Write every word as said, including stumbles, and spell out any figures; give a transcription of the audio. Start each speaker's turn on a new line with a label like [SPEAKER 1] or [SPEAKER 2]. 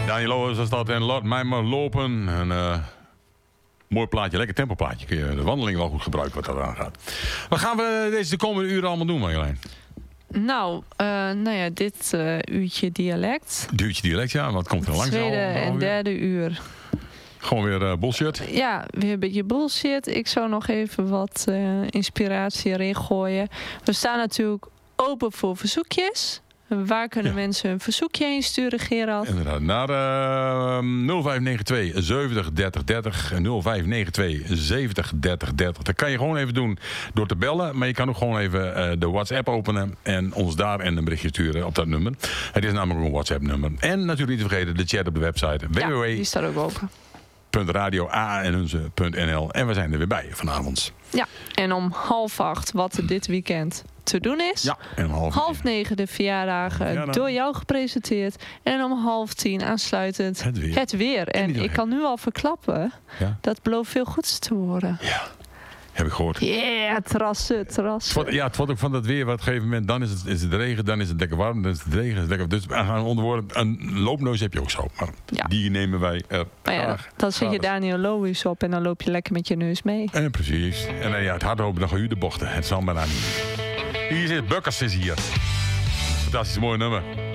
[SPEAKER 1] Daniel Loos was dat en laat mij maar lopen. Een uh, mooi plaatje, lekker tempoplaatje. Kun je de wandeling wel goed gebruiken wat dat aan gaat. Wat gaan we deze de komende uren allemaal doen, Marjolein?
[SPEAKER 2] Nou, uh, nou ja, dit uh, uurtje dialect.
[SPEAKER 1] Een uurtje dialect, ja. Wat komt er langs?
[SPEAKER 2] Tweede en derde uur.
[SPEAKER 1] Gewoon weer uh, bullshit?
[SPEAKER 2] Ja, weer een beetje bullshit. Ik zou nog even wat uh, inspiratie erin gooien. We staan natuurlijk open voor verzoekjes. Waar kunnen ja. mensen een verzoekje heen sturen, Gerald?
[SPEAKER 1] Inderdaad, naar uh, nul vijf negen twee zeventig dertig dertig. nul vijf negen twee zeventig dertig dertig. Dat kan je gewoon even doen door te bellen. Maar je kan ook gewoon even uh, de WhatsApp openen en ons daar en een berichtje sturen op dat nummer. Het is namelijk een WhatsApp-nummer. En natuurlijk niet te vergeten de chat op de website.
[SPEAKER 2] Ja, die staat ook open.
[SPEAKER 1] radio a en hunze punt n l. En we zijn er weer bij vanavond.
[SPEAKER 2] Ja, en om half acht wat er dit weekend te doen is.
[SPEAKER 1] Ja, en om half,
[SPEAKER 2] half negen de verjaardagen ja, door jou gepresenteerd. En om half tien aansluitend het weer. Het weer. En, en ik kan nu al verklappen, ja? dat belooft veel goeds te worden.
[SPEAKER 1] Ja. Heb ik gehoord.
[SPEAKER 2] Ja, yeah, terrassen, terrassen.
[SPEAKER 1] Het wordt, ja, het wordt ook van dat weer. Wat op een gegeven moment, dan is het, is het regen, dan is het lekker warm, dan is het regen. Is het lekker, dus aan onder woorden, een loopneus heb je ook zo. Maar ja. die nemen wij er
[SPEAKER 2] maar ja, graag, dan zet je Daniel Loos op en dan loop je lekker met je neus mee.
[SPEAKER 1] En precies. En uh, ja, het hardlopen, dan ga je de bochten. Het zal maar aan niet. Hier is Bukkers is hier. Fantastisch mooi nummer.